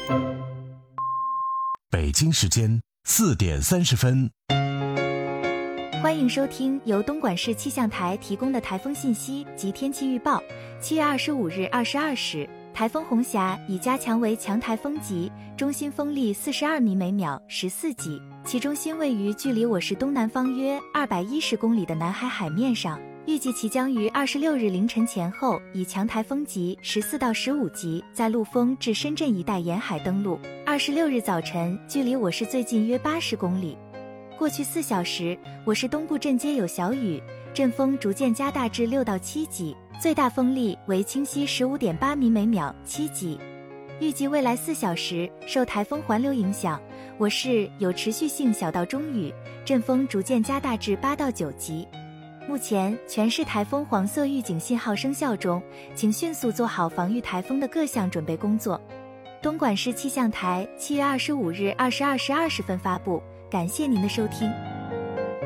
北京时间4点30分。 欢迎收听由东莞市气象台提供的台风信息及天气预报。7月25日22时，台风红霞已加强为强台风级，中心风力42米每秒14级，其中心位于距离我市东南方约210公里的南海海面上。预计其将于26日凌晨前后以强台风级14到15级在陆丰至深圳一带沿海登陆。26日早晨距离我市最近约80公里。过去4小时，我市东部镇街有小雨，阵风逐渐加大至6到7级，最大风力为清晰 15.8 米每秒7级。预计未来4小时，受台风环流影响，我市有持续性小到中雨，阵风逐渐加大至8到9级。目前全市台风黄色预警信号生效中，请迅速做好防御台风的各项准备工作。东莞市气象台7月25日22时20分发布，感谢您的收听。